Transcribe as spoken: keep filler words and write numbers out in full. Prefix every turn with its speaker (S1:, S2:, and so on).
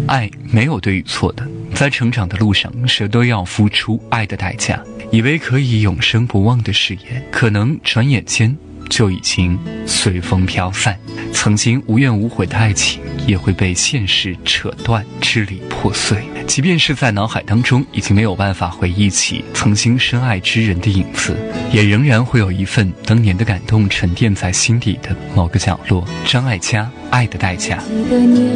S1: 爱没有对与错的，在成长的路上，谁都要付出爱的代价。以为可以永生不忘的誓言，可能转眼间就已经随风飘散。曾经无怨无悔的爱情，也会被现实扯断，支离破碎。即便是在脑海当中已经没有办法回忆起曾经深爱之人的影子，也仍然会有一份当年的感动沉淀在心底的某个角落。张艾嘉，爱的代价。